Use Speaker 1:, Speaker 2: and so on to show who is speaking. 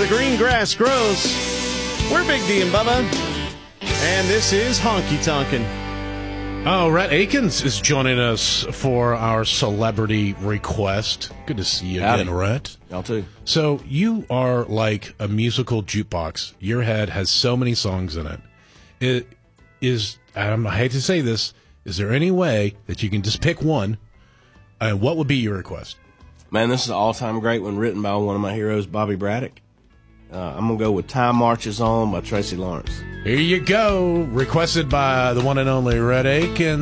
Speaker 1: the green grass grows. We're Big D and Bubba, and this is Honky Tonkin'.
Speaker 2: Oh, Rhett Akins is joining us for our celebrity request. Good to see you again, Rhett.
Speaker 3: Y'all too.
Speaker 2: So you are like a musical jukebox. Your head has so many songs in it. It is, I hate to say this, is there any way that you can just pick one? And what would be your request?
Speaker 3: Man, this is an all-time great one written by one of my heroes, Bobby Braddock. I'm going to go with Time Marches On by Tracy Lawrence.
Speaker 2: Here you go. Requested by the one and only Rhett Akins.